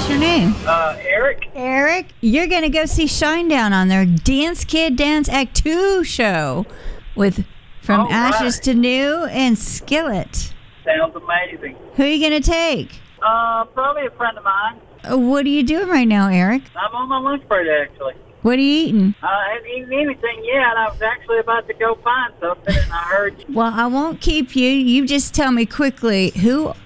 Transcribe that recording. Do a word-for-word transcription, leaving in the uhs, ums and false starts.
What's your name? Uh, Eric. Eric, you're going to go see Shinedown on their Dance Kid Dance Act two show with From All Ashes right. to New and Skillet. Sounds amazing. Who are you going to take? Uh, probably a friend of mine. Uh, What are you doing right now, Eric? I'm on my lunch break, actually. What are you eating? I haven't eaten anything yet. I was actually about to go find something, and I heard you. Well, I won't keep you. You just tell me quickly, who